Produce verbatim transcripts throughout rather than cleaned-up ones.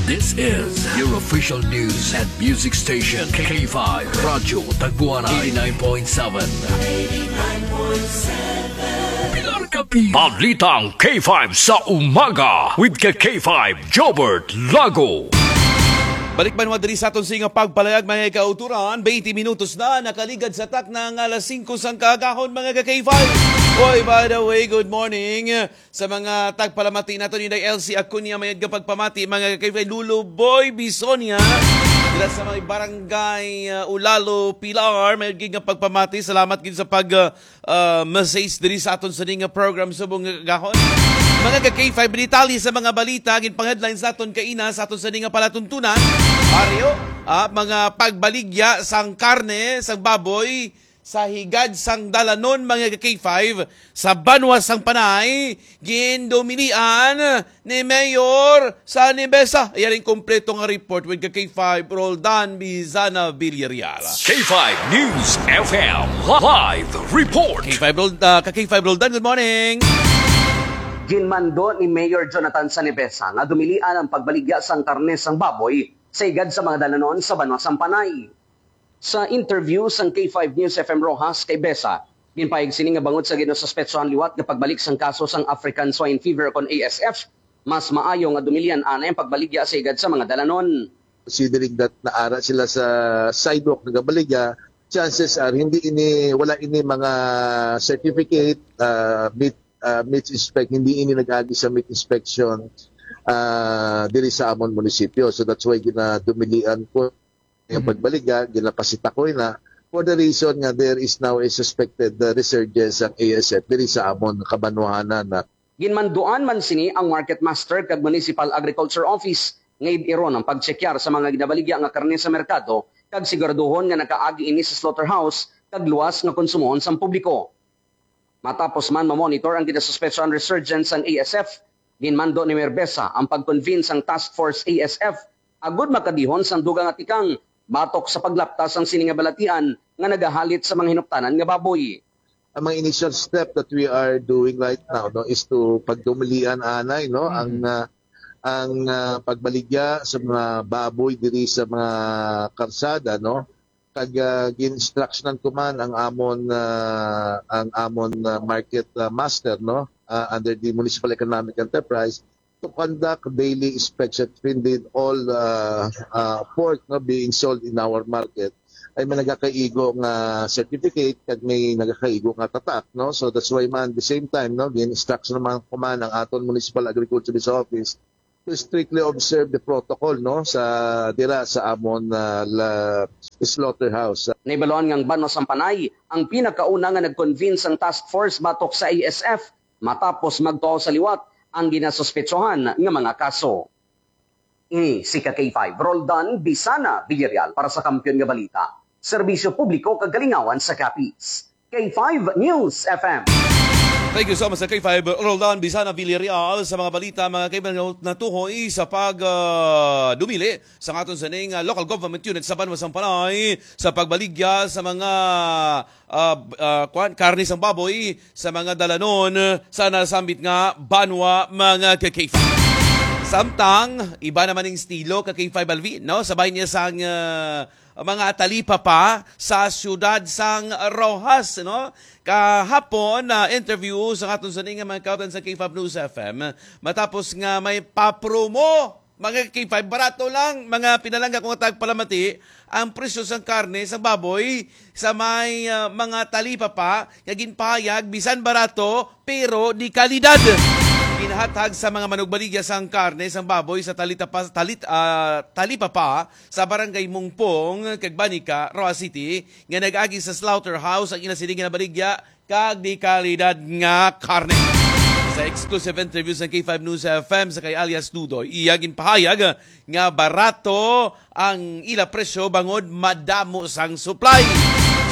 This is your official news and music station K five Radyo Tagbuana eighty-nine point seven. Pilar Kapi. Balitang K five sa umaga with K five Jobert Lago. Balik man mo diri sa aton singa pagpalayag mga kauturan, twenty minutos na nakaligad sa tak ng alas singko sang kagahon mga ka-K five. Oy, by the way, good morning sa mga tagpalamati nato ni L C Acuña mayad ka pagpamati mga ka-K five Luluboy Bisonia. Dila sa mga barangay uh, Ulalo Pilar mayad ka pagpamati. Salamat gid sa pag uh, uh, message diri sa aton sa ning program subong kagahon. Mga ka-K five, binitali sa mga balita, ginpang-headlines naton kaina sa aton sa nga palatuntunan. Mario, ah, mga pagbaligya sang karne, sang baboy, sa higad sang dalanon mga ka-K five, sa banwas sang panay, gindomilian ni Mayor sa Nibesa. Ayan yung kompleto nga report with ka-K five, Roldan Bizana Villarreal. K five News F M Live Report. K five, uh, ka-K five Roldan, good morning. Ginmando ni Mayor Jonathan Sanibesa nga dumilian ang pagbaligya sang karne sang baboy sa igad sa mga dalanon sa Banwas sang Panay. Sa interview sang K five News F M Rojas kay Besa, ginpahig sini nga bangod sa ginosuspetsohan liwat nga pagbalik sang kaso sang African Swine Fever kon A S F, mas maayo nga dumilian ana ang pagbaligya sa igad sa mga dalanon. Considering that naara sila sa sidewalk ng baligya, chances are hindi ini wala ini mga certificate uh, meat Uh, meat inspect, hindi ini nag-agi sa meat inspection uh, diri sa amon munisipyo. So that's why ginadumilian ko yung pagbaliga, ginapasita ko na for the reason nga there is now a suspected uh, resurgence ng A S F diri sa amon kabanwahanan na. Ginmanduan man sini ang market master kag Municipal Agriculture Office ngayon iron ang pagtsekyar sa mga ginabaligya nga karne sa merkado kag siguraduhon nga nakaagi ini sa slaughterhouse kag luwas nga konsumohon sa publiko. Matapos man mamonitor ang ginasuspetsohan resurgence ng A S F, ginmando ni Mayor Besa ang pag-convince ang Task Force A S F agud makadihon sang dugang atikang batok sa paglaptas ang sining nga balatian nga nagahalit sa mga hinuptanan nga baboy. Ang mga initial step that we are doing right now no is to pagdumilian anay no mm-hmm. ang uh, ang uh, pagbaligya sa mga baboy diri sa mga karsada no. Kag uh, gin-instructionan ko man ang amon uh, ang amon uh, market uh, master no uh, under the Municipal Economic Enterprise to conduct daily inspection within all uh, uh, pork no being sold in our market ay may nagakaigo nga certificate kag may nagakaigo nga tatak no. So that's why man the same time no gin-instruction man ko man ang aton Municipal Agriculture Office to strictly observe the protocol no sa dira sa amon uh, la slaughterhouse. Naibaluan ngang Banwas ang Panay ang pinakauna nga nag-convince ang task force batok sa A S F matapos magtuo sa liwat ang ginasuspetsohan nga mga kaso. Ini si ka-K five Roldan Bizana Villarreal para sa Kampiyon nga Balita. Serbisyo publiko kagalingawan sa Capiz. K five News F M. Thank you so much sa K five Roldan Bizana Villarreal sa mga balita mga kaibigan natuhoy sa pag uh, dumili sa aton sa ning uh, local government unit sa Banwas ang Panay sa pagbaligya sa mga uh, uh, karne sang baboy sa mga dalanon sa nasambit nga Banwa mga ka-K five. Samtang iba naman ng estilo ka-K five Alvin no sabay niya sang uh, mga talipapa sa siyudad sang Rojas no. Kahapon na uh, interview sa aton sa nga mga kautan sa K five News F M matapos nga may papromo mga K five barato lang mga pinalangga kong tagpalamati ang presyo sang karne sa baboy sa may uh, mga talipapa kagin payag bisan barato pero di kalidad. Ginahatag sa mga manugbaligya sang karne sang baboy sa talita pa, talit uh, talipapa sa barangay Mungpong kag Banica, Roa City nga nag-agi sa slaughterhouse ang inasiling nga baligya kag di kalidad nga karne. Sa exclusive interview sa K five News F M sa kay alias Dudoy, iyagin pahayag nga barato ang ila presyo bangod madamo sang supply.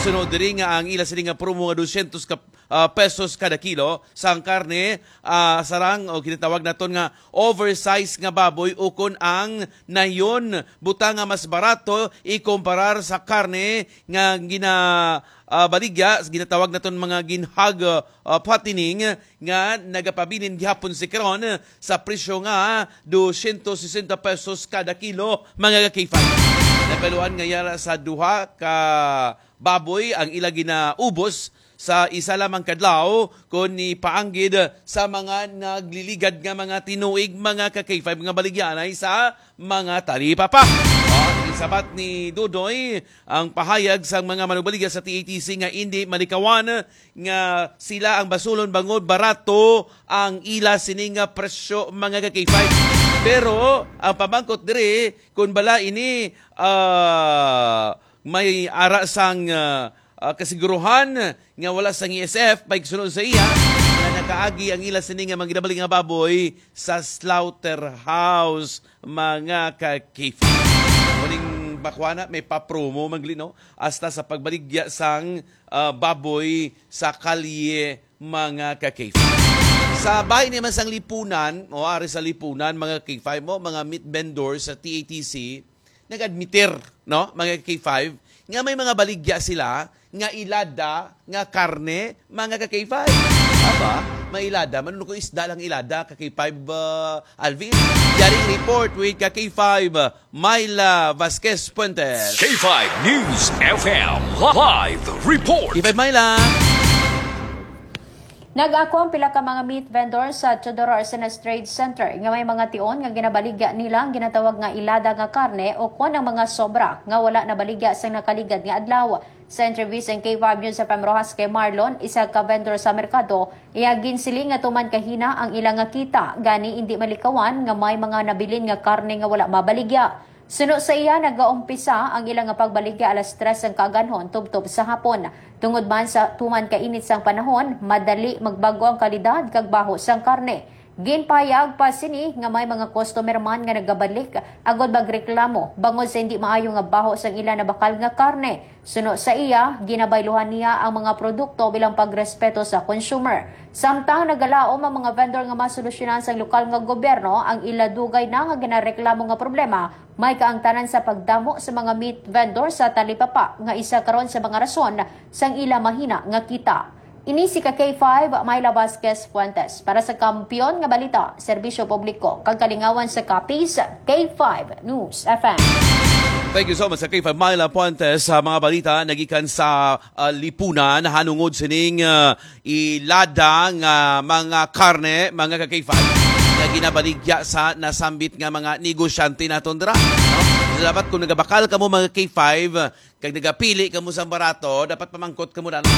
Sunod diri nga ang ila sini nga promo nga dusyentos ka, uh, pesos kada kilo sang karne uh, sarang o kinatawag naton nga oversized nga baboy ukon ang nayon butang nga mas barato ikumparar sa karne nga gina uh, baligya ginatawag naton mga ginhag uh, patining nga nagapabilin gihapon si karon sa presyo nga dusyentos sesenta pesos kada kilo mga K five. Napaluan nga yara sa duha ka baboy ang ila ginaubos sa isa lamang kadlaw kun ni paanggid sa mga nagliligad nga mga tinuig mga ka K five nga baligyanay sa mga talipapa. Uh, isabat ni Dudoy ang pahayag sa mga manubaligya sa T A T C nga hindi malikawan nga sila ang basulon bangod barato ang ila sining nga presyo mga ka K five. Pero ang pamangkot diri kun bala ini uh, may ara sang uh, uh, kasiguruhan nga wala sang E S F pagsunod sa iya na nakaagi ang ila sini nga magdabali nga baboy sa slaughterhouse mga ka-K five. Muling bakwana may pa-promo maglino hasta sa pagbaligya sang uh, baboy sa kalye mga ka-K five. Sa bahay naman sang lipunan, o ari sa lipunan, mga K five mo, mga meat vendors sa T A T C, nag-admitir, no, mga K five, nga may mga baligya sila, nga ilada, nga karne, mga ka-K five. Aba, may ilada, manuno ko isda lang ilada, ka-K five uh, Alvin. Yaring report with ka-K five, Myla Vasquez Puentes. K five News F M Live Report. K five Myla. Nag-ako ang pila ka mga meat vendors sa Teodoro Arsenas Trade Center nga may mga tion nga ginabaligya nila ang ginatawag nga ilada nga karne o kung ang mga sobra nga wala na baligya sa nakaligad nga adlaw. Sa interview sa K five News sa Pamrojas kay Marlon, isa ka vendor sa merkado, iyagin sili nga tuman kahina ang ilang nga kita, gani hindi malikawan nga may mga nabilin nga karne nga wala mabaligya. Suno sa iya, nag-aumpisa ang ilang nga pagbaligya alas tres ang kaganhon tubtob sa hapon. Tungod man sa tuman kainit sang panahon, madali magbago ang kalidad kag baho sang karne. Ginpayag pa sini nga may mga customer man nga nagabalik agod magreklamo bangod sa hindi maayo nga baho sang ila na bakal nga karne. Suno sa iya, ginabayluhan niya ang mga produkto bilang pagrespeto sa consumer. Samtang nagalaom ang mga vendor nga masolusyonan sa lokal nga gobyerno ang ila dugay na nga ginareklamo nga problema, may kaangtanan sa pagdamo sa mga meat vendor sa talipapa nga isa karon sa mga rason sang ila mahina nga kita. Ini si ka K five, Myla Vasquez Fuentes. Para sa Kampiyon nga Balita, Serbisyo Publiko, kag kalingawan sa Kapis, K five News F M. Thank you so much sa K five Myla Puentes sa mga balita nagikan sa uh, lipunan hanungod sining uh, ilada nga mga karne mga ka K five na ginabaligya sa nasambit nga mga negosyante naton dira. No? Dapat kung nagabakal ka mo mga K five kag nagapili ka mo sa barato, dapat pamangkot ka mo na.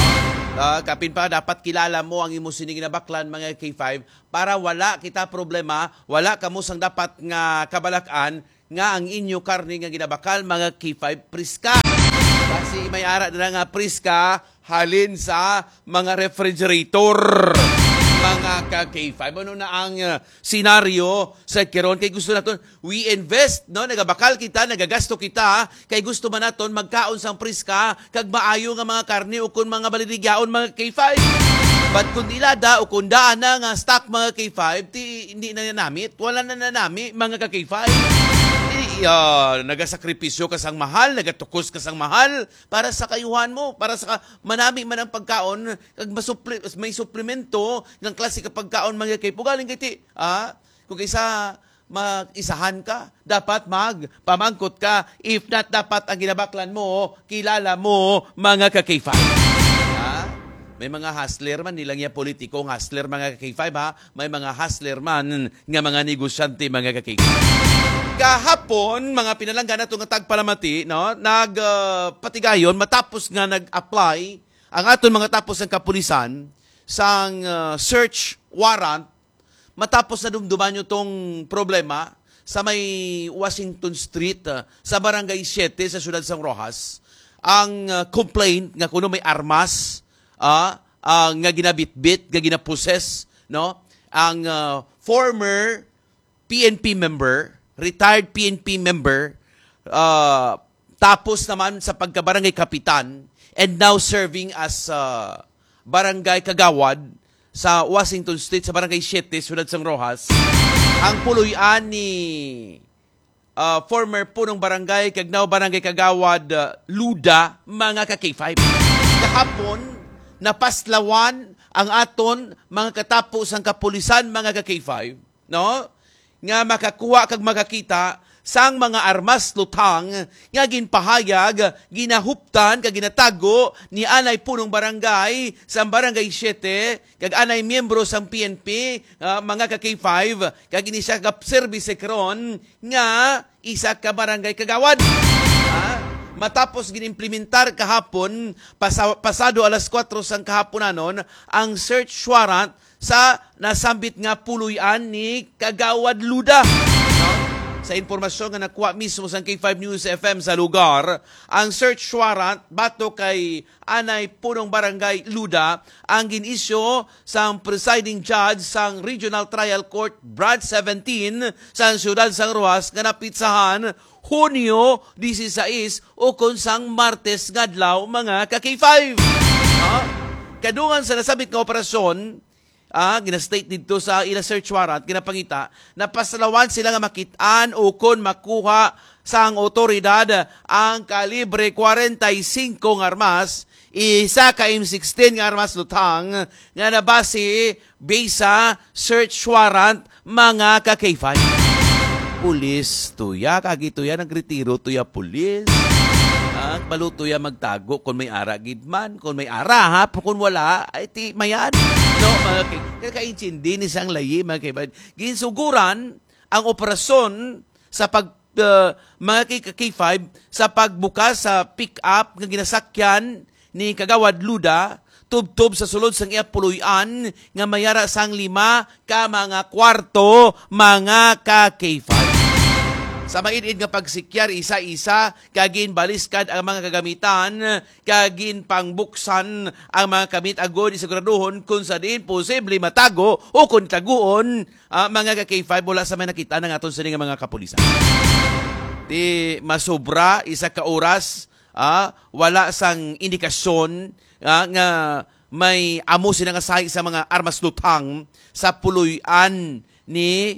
Uh, kapin pa, dapat kilala mo ang imo sining na baklan mga K five para wala kita problema, wala kamo sang dapat nga kabalakan nga ang inyo karne nga ginabakal mga K five priska. Kasi may ara na nga priska halin sa mga refrigerator mga ka K five. Ano na ang uh, senaryo sa kiron kay gusto naton we invest, no, nagabakal kita, nagagasto kita kay gusto man naton magkaon sang priska kag maayo nga mga karne o kun mga baliligyaon mga K five. But kung ilada o kung daan na nga stock mga K five, ti, hindi na nanamit, wala na nanami mga ka K five. Uh, nagasakripisyo ka sang mahal, nagatukos ka sang mahal para sa kayuhan mo, para sa manami man ang pagkaon, kag masupli, may suplemento ng klase ka pagkaon mga kay pugaling kiti. Ah, kung isa mag-isahan ka, dapat magpamangkot ka. If not, dapat ang ginabaklan mo, kilala mo mga ka K five. Ah, may mga hustler man, nilang yan politikong hustler mga ka K five ha. May mga hustler man nga mga negosyante mga ka K five. Kahapon, mga pinalanggan na itong tagpalamati, no, nagpatigayon, uh, matapos nga nag-apply ang aton mga tapos ng kapulisan sang uh, search warrant, matapos na dumduman nyo itong problema sa may Washington Street, uh, sa Barangay seven sa Siyudad San Rojas, ang uh, complaint nga kuno may armas, uh, uh, nga ginabitbit, nga ginaposes, no, ang uh, former P N P member, retired P N P member, uh, tapos naman sa pagkabarangay kapitan, and now serving as uh, barangay kagawad sa Washington State, sa barangay Siete, Ciudad San Rojas, ang puluyan ni uh, former punong barangay, kag now barangay kagawad uh, Luda, mga ka-K five. Kahapon, napaslawan ang aton mga katapos ang kapulisan, mga ka-K five, no? Nga makakuha kag makakita sang mga armas lutang nga ginpahayag, ginahuptan, kag ginatago ni anay punong barangay sa barangay Siete, kag anay miyembro sang P N P, uh, mga ka-K five, kag ini siya kap-service karon nga isa ka barangay kagawad. Ha? Matapos ginimplementar kahapon, pasa, pasado alas kwatro sang kahaponanon, ang search warrant sa nasambit nga puluyan ni Kagawad Luda. No? Sa informasyon nga nakuha mismo sa K five News F M sa lugar, ang search warrant bato kay anay punong barangay Luda ang ginisyo sa presiding judge sa Regional Trial Court Branch seventeen sa Ciudad San Rojas nga napitsahan Hunyo disisays o kunsang Martes ngadlaw, mga ka-K five. Ah, kadungan sa nasabit nga operasyon, ah, ginastate dito sa ila search warrant, ginapangita, napasalawan sila nga makitaan o kon makuha sa ang otoridad ang kalibre forty-five nga armas, isa ka M sixteen nga armas lutang, nga nabase base search warrant, mga ka-K five. Pulis, tuya, kagituya, nagretiro, tuya pulis. Ang baluto ya magtago kung may ara gidman, kung may ara ha, kung wala ay ti mayan. No, mga kakaintindi ni sang layi, mga kaibigan. Ginsuguran ang operasyon sa pag uh, mga K five sa pagbukas sa pick-up nga ginasakyan ni Kagawad Luda tubtob sa sulod sang iya puluyan nga mayara sang lima ka mga kwarto, mga ka-K five. Sa mainid nga pagsikyar, isa-isa, kagin baliskad ang mga kagamitan, kagin pangbuksan ang mga kamit agod, isiguraduhon kung sa din posible matago o kung taguon, uh, mga ka-K five mula sa may nakita ng aton sa mga kapulisan. Di masobra, isa ka oras, uh, wala sang indikasyon uh, nga may amo sila nga sahi sa mga armas lutang sa puluyan ni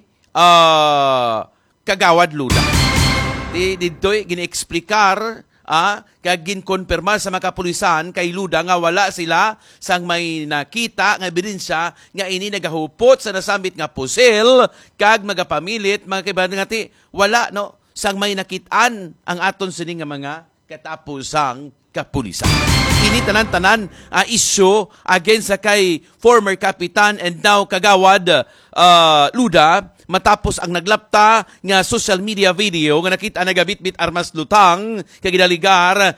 uh, Kagawad Luda. Di dito'y gini-explicar, ah, kag ginkonfirma sa mga kapulisan kay Luda nga wala sila sang may nakita nga ebidensya nga ini nagahupot sa nasambit nga pusil kag magapamilit, mga kaibigan nga ti wala no sang may nakitaan ang aton sini nga mga katapusang kapulisan. Ini tanan-tanan uh, issue against sa kay former kapitan and now Kagawad uh, Luda matapos ang naglapta nga social media video nga nakita nagabitbit armas lutang kag gidaligar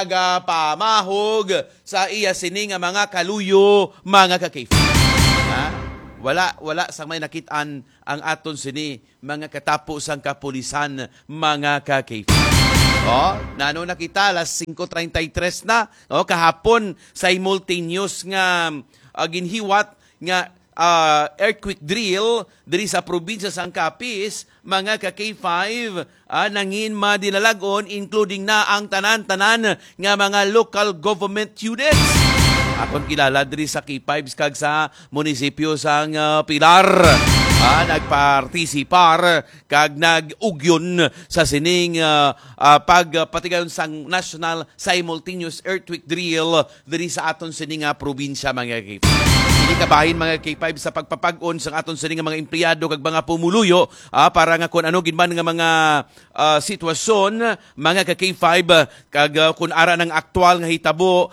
nagapamahog sa iya sini nga mga kaluyo, mga ka-K five. Ha? Wala wala sa may nakitaan ang aton sini mga katapos ang kapulisan, mga ka-K five. Oh, nano nakita alas five thirty-three na, oh, kahapon simultaneous nga uh, ginhiwat nga uh, earthquake drill diri sa probinsya sang Capiz, mga ka-K five, uh, nangin madinalagon including na ang tanan-tanan nga mga local government units. Akon kilala diri sa K five kag sa munisipyo sang uh, Pilar. Ah, nagpartisipar kag nag-ugyon sa sining uh, uh, pagpatigayon sang National Simultaneous Earthquake Drill diri sa aton sining nga probinsya, mga K five. Hindi kabahin, mga K five, sa pagpapag-on sa aton sining nga mga empleyado kag mga pumuluyo, ah, para nga kun ano ginman nga mga uh, sitwasyon, mga ka-K five, kag uh, kun ara ng aktual nga hitabo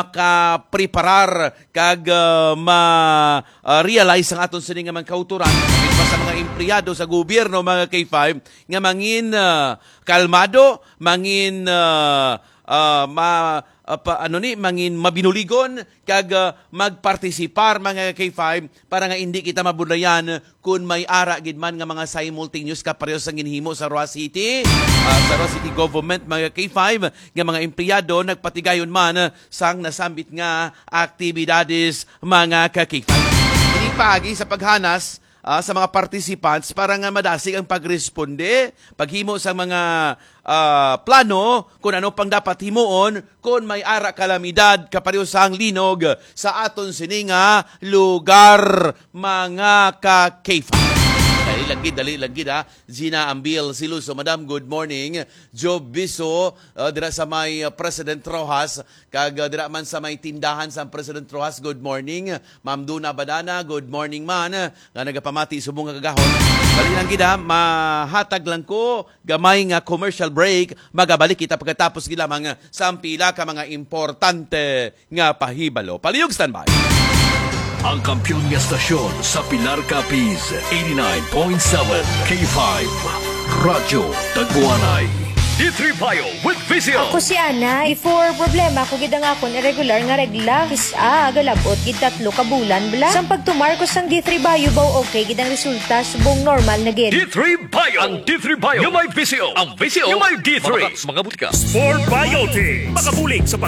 makapreparar kag uh, ma-realize uh, ang aton sining nga mga kauturan pa sa mga empleyado sa gobyerno, mga K five, nga mangin uh, kalmado, mangin uh, uh, ma uh, pa, ano ni mangin mabinuligon kag uh, magpartisipar, mga K five, para nga hindi kita mabulayan kung may ara gid man nga mga simultaneous kapareho sang ginhimo sa Roa City, uh, sa Roa City government, mga K five, nga mga empleyado nagpatigayon man sang nasambit nga aktibidades, mga ka-K five. Ini pagi sa paghanas ah, sa mga participants para nga madasig ang pagresponde, paghimo sa mga ah, plano kung ano pang dapat himuon kung may ara kalamidad kapareho sa linog sa aton sininga lugar mga ka-K F A M. Dali lagi, dali lagi ha. Zina Ambil Siluso. Madam, good morning. Job Biso, uh, dira sa may uh, President Rojas. Kag uh, dira man sa may tindahan sa President Rojas, good morning. Ma'am Duna Badana, good morning man. Nga nagapamati subong nga kagahon. Dali lang gida, mahatag lang ko. Gamay nga commercial break. Magabalik kita pagkatapos gila mga sampila ka mga importante nga pahibalo. Paliyog standby. Ang kampiyon nga stasyon sa Pilar Capiz, eighty-nine point seven K five. Radyo Tagwanay. D three Bio with Visio. Ako si Ana. Before problema ko gid ang akon irregular nga regla. Kisa galabot gid tatlo ka bulan bla. Sang pagtumar ko sang D three Bio baw okay gid ang resulta subong normal na gid. D three Bio. Ang D three Bio. Yung may Visio. Ang Visio. Yung may D three. Mga, mga butika. Sport Biotic. Makabulig sa